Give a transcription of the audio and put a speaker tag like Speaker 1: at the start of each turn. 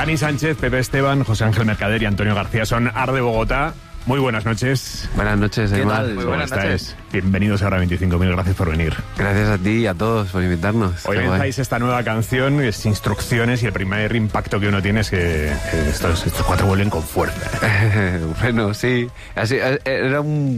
Speaker 1: Dani Sánchez, Pepe Esteban, José Ángel Mercader y Antonio García son Ar de Bogotá. Muy buenas noches.
Speaker 2: Buenas noches, Aymar.
Speaker 3: Muy buenas noches.
Speaker 1: Bienvenidos a Hora 25.000, gracias por venir.
Speaker 2: Gracias a ti y a todos por invitarnos.
Speaker 1: Hoy lanzáis esta nueva canción, es instrucciones, y el primer impacto que uno tiene es que estos cuatro vuelven con fuerza.
Speaker 2: Bueno, sí. Así, era un